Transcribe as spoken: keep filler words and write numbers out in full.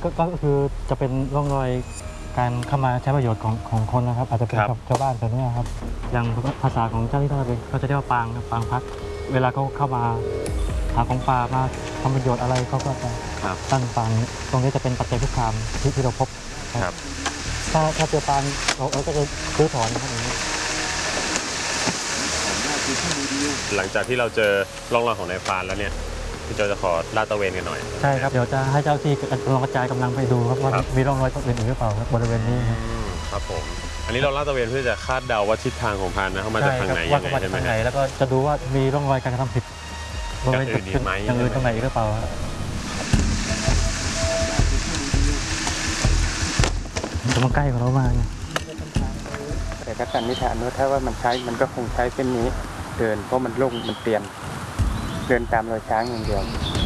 ก็คือจะเป็นร่องรอยการเข้ามาใช้ประโยชน์ของของคนนะครับอาจจะเป็นกับชาวบ้านแถวนี้ครับอย่างภาษาของเจ้าหน้าที่เองเขาจะเรียกว่าปางปางพักเวลาเขาเข้ามาหาของป่ามาทำประโยชน์อะไรเขาก็จะตั้งปางตรงนี้จะเป็นปัจจัยคุกคามที่ที่เราพบครับถ้าถ้าเจอปางเราเราก็จะซื้อถอนครับอย่างนี้หลังจากที่เราเจอร่องรอยของนายพรานแล้วเนี่ยพี่โจจะขอลาดตระเวนกันหน่อยใช่ครับเดี๋ยวจะให้เจ้าที่ลองกระจายกำลังไปดูครับว่ามีร่องรอยอื่นหรือเปล่าครับบริเวณนี้ครับครับผมอันนี้เราลาดตระเวนเพื่อจะคาดเดาว่าทิศทางของพรานนะเขามาจากทางไหนยังไงใช่ไหมแล้วก็จะดูว่ามีร่องรอยการกระทำผิดบริเวณจุดอย่างอื่นตรงไหนหรือเปล่าจะมาใกล้กับเรามาแต่ถ้าสันนิษฐานว่าถ้าว่ามันใช้มันก็คงใช้เส้นนี้เดินเพราะมันโล่งมันเตียนเดินตามรอยช้างอย่างเดียว